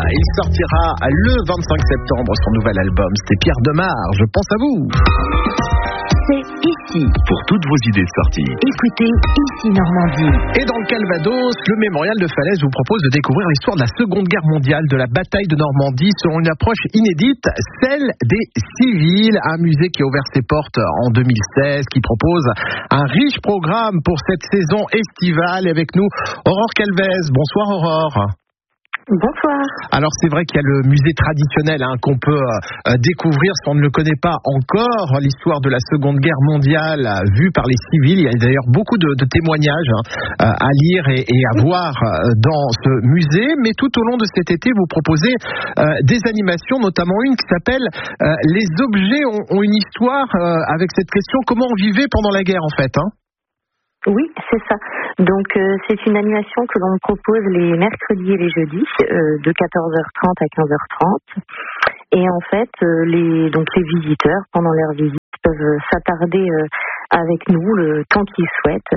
Il sortira le 25 septembre son nouvel album. C'était Pierre Demar, je pense à vous. C'est ici. Pour toutes vos idées de sortie. Écoutez Ici Normandie. Et dans le Calvados, le Mémorial de Falaise vous propose de découvrir l'histoire de la Seconde Guerre mondiale, de la bataille de Normandie, selon une approche inédite, celle des civils. Un musée qui a ouvert ses portes en 2016, qui propose un riche programme pour cette saison estivale. Et avec nous, Aurore Calvez. Bonsoir Aurore. Bonsoir. Alors c'est vrai qu'il y a le musée traditionnel qu'on peut découvrir si on ne le connaît pas encore, l'histoire de la Seconde Guerre mondiale vue par les civils. Il y a d'ailleurs beaucoup de témoignages à lire et à voir dans ce musée. Mais tout au long de cet été, vous proposez des animations, notamment une qui s'appelle « Les objets ont une histoire » avec cette question « Comment on vivait pendant la guerre » en fait Oui, c'est ça. Donc c'est une animation que l'on propose les mercredis et les jeudis de 14h30 à 15h30. Et en fait, les visiteurs, pendant leur visite, peuvent s'attarder avec nous le temps qu'ils souhaitent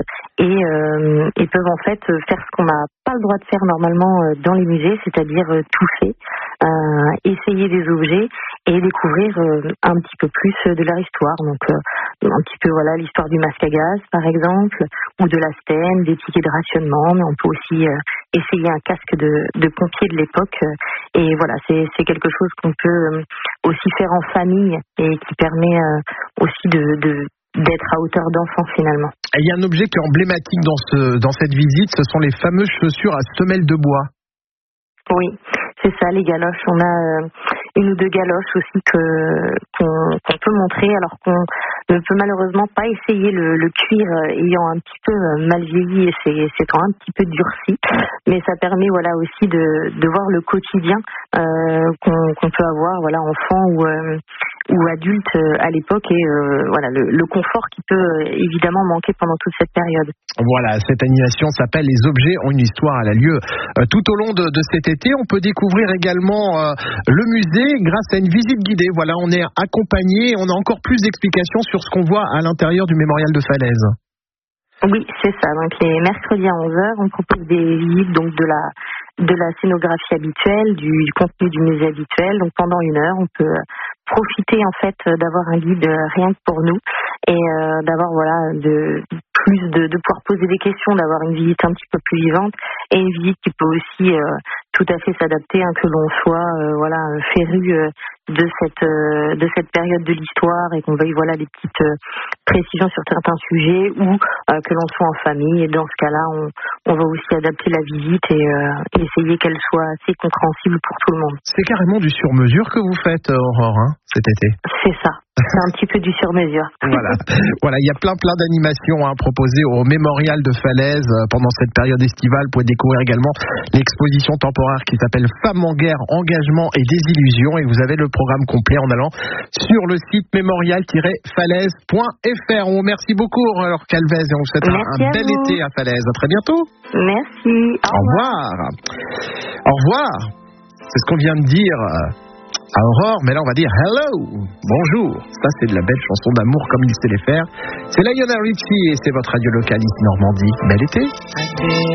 et peuvent en fait faire ce qu'on n'a pas le droit de faire normalement dans les musées, c'est-à-dire toucher, essayer des objets et découvrir un petit peu plus de leur histoire. Donc un petit peu l'histoire du masque à gaz par exemple, ou de la stène, des tickets de rationnement, mais on peut aussi essayer un casque de pompier de l'époque. Et voilà, c'est quelque chose qu'on peut aussi faire en famille et qui permet aussi d'être à hauteur d'enfant finalement. Il y a un objet qui est emblématique dans cette visite, ce sont les fameuses chaussures à semelles de bois. Oui, c'est ça, les galoches. On a une ou deux galoches aussi qu'on peut montrer, alors qu'on ne peut malheureusement pas essayer le cuir ayant un petit peu mal vieilli et c'est quand même un petit peu durci. Mais ça permet aussi de voir le quotidien qu'on peut avoir enfant ou adulte à l'époque et le confort qui peut évidemment manquer pendant toute cette période. Voilà, cette animation s'appelle Les objets ont une histoire. Elle a lieu tout au long de cet été. On peut découvrir également le musée grâce à une visite guidée. Voilà, on est accompagné, on a encore plus d'explications sur ce qu'on voit à l'intérieur du Mémorial de Falaise. Oui, c'est ça. Donc les mercredis à 11h, on propose des visites donc de la scénographie habituelle, du contenu du musée habituel. Donc pendant 1 heure, on peut profiter en fait d'avoir un guide rien que pour nous et d'avoir de pouvoir poser des questions, d'avoir une visite un petit peu plus vivante et une visite qui peut aussi tout à fait s'adapter que l'on soit féru de cette période de l'histoire et qu'on veuille des petites précisions sur certains sujets ou que l'on soit en famille. Et dans ce cas-là, on va aussi adapter la visite et essayer qu'elle soit assez compréhensible pour tout le monde. C'est carrément du sur-mesure que vous faites, Aurore, cet été. C'est ça. C'est un petit peu du sur-mesure. Voilà, il y a plein d'animations proposées au Mémorial de Falaise pendant cette période estivale. Vous pouvez découvrir également l'exposition temporaire qui s'appelle Femmes en guerre, engagement et désillusion. Et vous avez le programme complet en allant sur le site mémorial-falaise.fr. On vous remercie beaucoup, Aurore Calvez, et on vous souhaite un bel été à Falaise. À très bientôt. Merci. Au revoir. Au revoir. C'est ce qu'on vient de dire à Aurore, mais là on va dire hello, bonjour. Ça c'est de la belle chanson d'amour comme il sait les faire. C'est Lionel Richie et c'est votre radio locale ici Normandie. Bel été.